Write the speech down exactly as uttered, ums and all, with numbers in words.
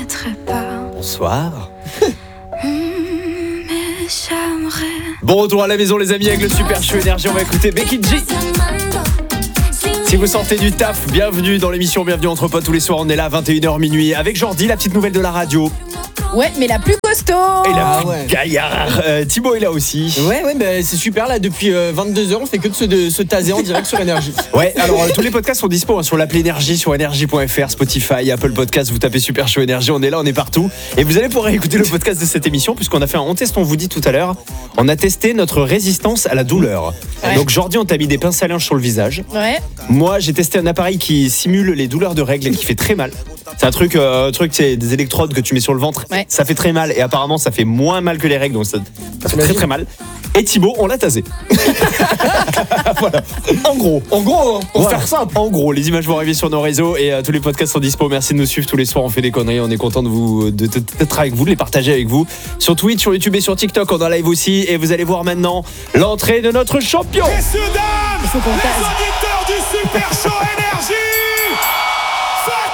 mettrai pas. Bonsoir. Mmh, mais j'aimerais. Bon retour à la maison les amis avec le Super Show Énergie. On va écouter Becky G. Si vous sortez du taf, bienvenue dans l'émission Bienvenue entre potes. Tous les soirs on est là à vingt et une heures minuit avec Jordi, la petite nouvelle de la radio. Ouais, mais la plus costaud. Et la Ah ouais. gaillard. Euh, Thibaut est là aussi. Ouais, ouais, bah, c'est super là. Depuis euh, vingt-deux heures, on fait que de se, de se taser en direct sur Énergie. Ouais, alors euh, tous les podcasts sont dispo hein, sur l'appli Énergie, sur énergie point f r, Spotify, Apple Podcast. Vous tapez Super Show Énergie, on est là, on est partout. Et vous allez pouvoir écouter le podcast de cette émission puisqu'on a fait un on teste, on vous dit tout à l'heure. On a testé notre résistance à la douleur. Ouais. Donc Jordi, on t'a mis des pinces à linge sur le visage. Ouais. Moi, j'ai testé un appareil qui simule les douleurs de règles et qui fait très mal. C'est un truc, euh, un truc, c'est des électrodes que tu mets sur le ventre. Ouais. Ça fait très mal et apparemment ça fait moins mal que les règles, donc ça, ça fait très très mal. Et Thibaut, on l'a tasé. Voilà. En gros. En gros, pour Voilà. faire simple. En gros, les images vont arriver sur nos réseaux et euh, tous les podcasts sont dispo. Merci de nous suivre tous les soirs. On fait des conneries. On est content de vous, de, de- d'être avec vous, de les partager avec vous. Sur Twitch, sur YouTube et sur TikTok, on est en live aussi. Et vous allez voir maintenant l'entrée de notre champion. Messieurs, dames, Il faut qu'on les tasse. auditeurs du Super Show Énergie,